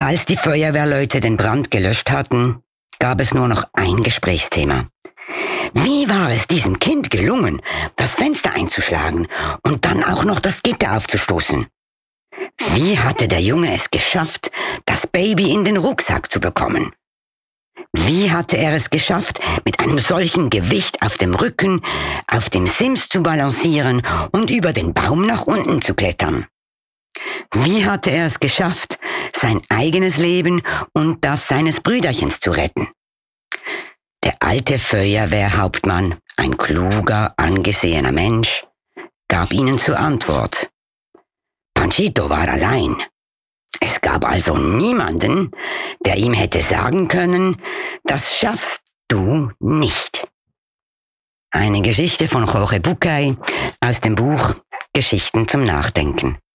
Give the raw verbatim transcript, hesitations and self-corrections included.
Als die Feuerwehrleute den Brand gelöscht hatten, gab es nur noch ein Gesprächsthema. Wie war es diesem Kind gelungen, das Fenster einzuschlagen und dann auch noch das Gitter aufzustoßen? Wie hatte der Junge es geschafft, das Baby in den Rucksack zu bekommen? Wie hatte er es geschafft, mit einem solchen Gewicht auf dem Rücken, auf dem Sims zu balancieren und über den Baum nach unten zu klettern? Wie hatte er es geschafft, sein eigenes Leben und das seines Brüderchens zu retten? Der alte Feuerwehrhauptmann, ein kluger, angesehener Mensch, gab ihnen zur Antwort: Panchito war allein. Es gab also niemanden, der ihm hätte sagen können, das schaffst du nicht. Eine Geschichte von Jorge Bucay aus dem Buch Geschichten zum Nachdenken.